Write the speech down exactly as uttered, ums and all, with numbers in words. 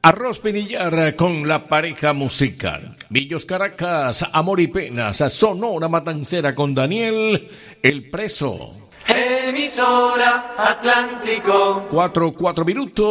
Arroz Pinillar con la pareja musical. Villos Caracas, Amor y Penas, Sonora Matancera con Daniel, El Preso. Emisora Atlántico. Cuatro, cuatro minutos.